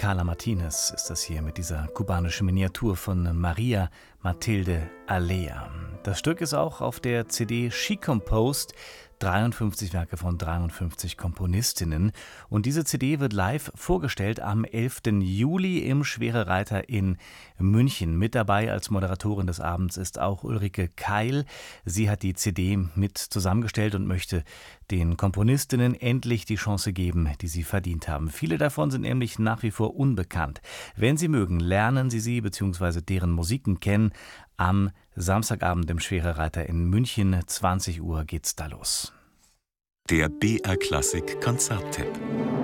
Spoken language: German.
Carla Martinez ist das hier mit dieser kubanischen Miniatur von Maria Matilde Alea. Das Stück ist auch auf der CD She Composed, 53 Werke von 53 Komponistinnen. Und diese CD wird live vorgestellt am 11. Juli im Schwere Reiter in München. Mit dabei als Moderatorin des Abends ist auch Ulrike Keil. Sie hat die CD mit zusammengestellt und möchte den Komponistinnen endlich die Chance geben, die sie verdient haben. Viele davon sind nämlich nach wie vor unbekannt. Wenn Sie mögen, lernen Sie bzw. deren Musiken kennen. Am Samstagabend im Schwere Reiter in München, 20 Uhr geht's da los. Der BR Klassik Konzerttipp.